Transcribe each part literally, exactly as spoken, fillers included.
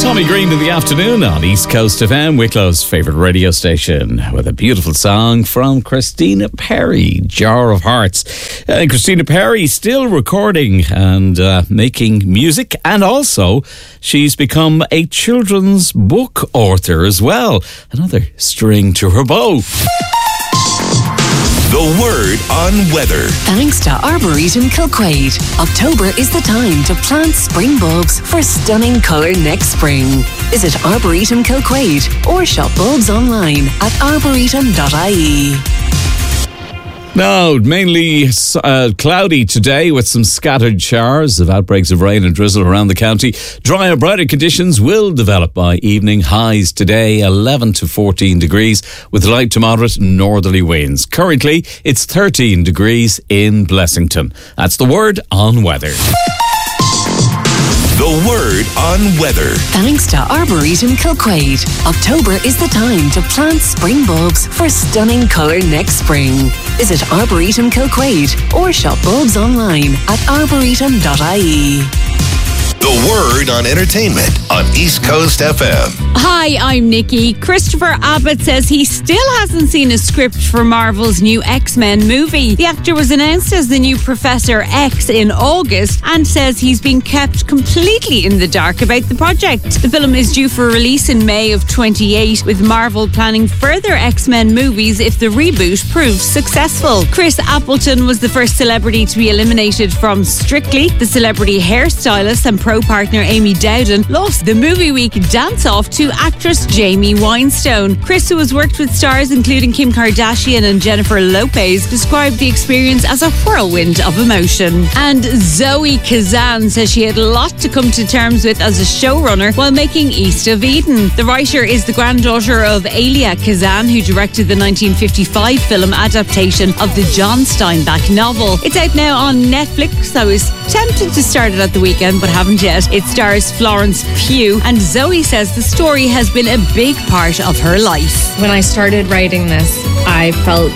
Tommy Green in the afternoon on East Coast F M, Wicklow's favourite radio station, with a beautiful song from Christina Perri, Jar of Hearts. Uh, Christina Perri still recording and uh, making music, and also she's become a children's book author as well. Another string to her bow. The word on weather. Thanks to Arboretum Kilquade, October is the time to plant spring bulbs for stunning colour next spring. Visit Arboretum Kilquade or shop bulbs online at arboretum dot I E. No, mainly uh, cloudy today with some scattered showers of outbreaks of rain and drizzle around the county. Drier, brighter conditions will develop by evening. Highs today eleven to fourteen degrees with light to moderate northerly winds. Currently, it's thirteen degrees in Blessington. That's the word on weather. The word on weather. Thanks to Arboretum Kilquade, October is the time to plant spring bulbs for stunning colour next spring. Visit Arboretum Kilquade or shop bulbs online at arboretum dot I E. The word on entertainment on East Coast F M. Hi, I'm Nikki. Christopher Abbott says he still hasn't seen a script for Marvel's new X-Men movie. The actor was announced as the new Professor X in August and says he's been kept completely in the dark about the project. The film is due for release in May of twenty-eight, with Marvel planning further X-Men movies if the reboot proves successful. Chris Appleton was the first celebrity to be eliminated from Strictly. The celebrity hairstylist and pro partner Amy Dowden lost the movie week dance-off to actress Jamie Weinstein. Chris, who has worked with stars including Kim Kardashian and Jennifer Lopez, described the experience as a whirlwind of emotion. And Zoe Kazan says she had a lot to come to terms with as a showrunner while making East of Eden. The writer is the granddaughter of Elia Kazan, who directed the nineteen fifty-five film adaptation of the John Steinbeck novel. It's out now on Netflix. I was tempted to start it at the weekend, but haven't yet. It stars Florence Pugh, and Zoe says the story has been a big part of her life. When I started writing this, I felt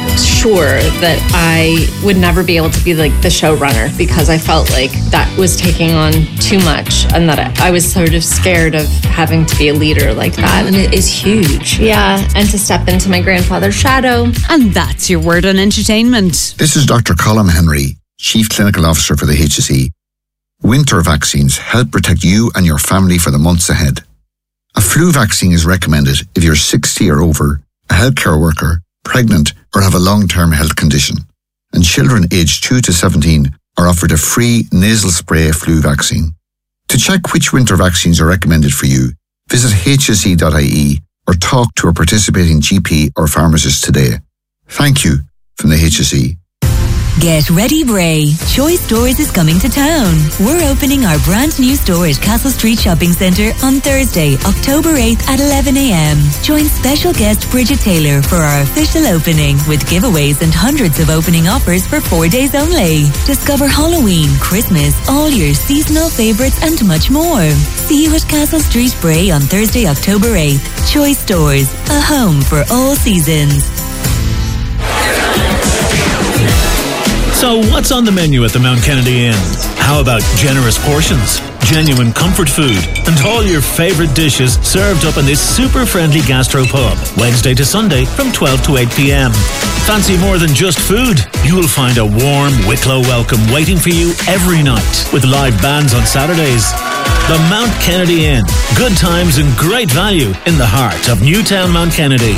sure that I would never be able to be like the showrunner, because I felt like that was taking on too much, and that I, I was sort of scared of having to be a leader like that. And it is huge. Yeah, and to step into my grandfather's shadow. And that's your word on entertainment. This is Doctor Colm Henry, Chief Clinical Officer for the H S E. Winter vaccines help protect you and your family for the months ahead. A flu vaccine is recommended if you're sixty or over, a healthcare worker, pregnant, or have a long-term health condition. And children aged two to seventeen are offered a free nasal spray flu vaccine. To check which winter vaccines are recommended for you, visit H S E dot I E or talk to a participating G P or pharmacist today. Thank you from the H S E. Get ready, Bray. Choice Stores is coming to town. We're opening our brand new store at Castle Street Shopping Centre on Thursday, October eighth at eleven a.m. Join special guest Bridget Taylor for our official opening with giveaways and hundreds of opening offers for four days only. Discover Halloween, Christmas, all your seasonal favourites and much more. See you at Castle Street, Bray on Thursday, October eighth. Choice Stores, a home for all seasons. So what's on the menu at the Mount Kennedy Inn? How about generous portions, genuine comfort food, and all your favourite dishes served up in this super friendly gastro pub, Wednesday to Sunday from twelve to eight p.m. Fancy more than just food? You will find a warm Wicklow welcome waiting for you every night with live bands on Saturdays. The Mount Kennedy Inn. Good times and great value in the heart of Newtown Mount Kennedy.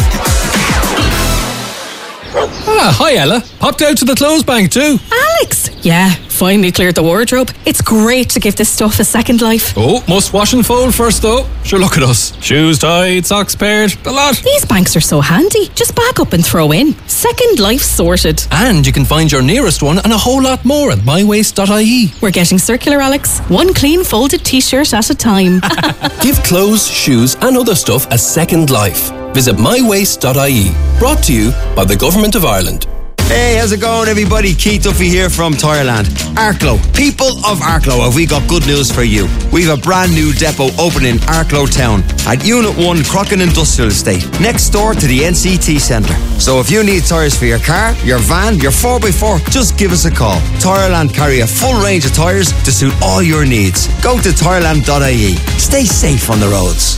Ah, hi Ella. Popped out to the clothes bank too. Alex! Yeah, finally cleared the wardrobe. It's great to give this stuff a second life. Oh, must wash and fold first though. Sure, look at us. Shoes tied, socks paired, the lot. These banks are so handy. Just back up and throw in. Second life sorted. And you can find your nearest one and a whole lot more at my waste dot I E. We're getting circular, Alex. One clean folded t-shirt at a time. Give clothes, shoes and other stuff a second life. Visit my waste dot I E. Brought to you by the Government of Ireland. Hey, how's it going, everybody? Keith Duffy here from Tireland. Arklow. People of Arklow, have we got good news for you? We've a brand new depot opening in Arklow Town at Unit one Crockin Industrial Estate, next door to the N C T Centre. So if you need tyres for your car, your van, your four by four, just give us a call. Tireland carry a full range of tyres to suit all your needs. Go to tireland dot I E. Stay safe on the roads.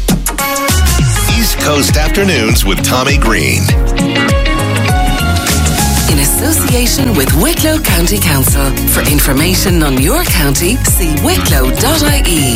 East Coast Afternoons with Tommy Green. In association with Wicklow County Council. For information on your county, see wicklow dot I E.